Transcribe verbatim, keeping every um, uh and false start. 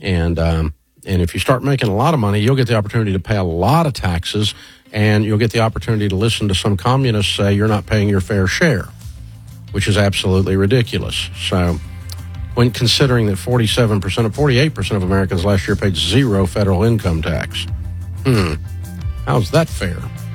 And um, and if you start making a lot of money, you'll get the opportunity to pay a lot of taxes, and you'll get the opportunity to listen to some communists say you're not paying your fair share, which is absolutely ridiculous. So when considering that forty-seven percent of forty-eight percent of Americans last year paid zero federal income tax, hmm, how's that fair?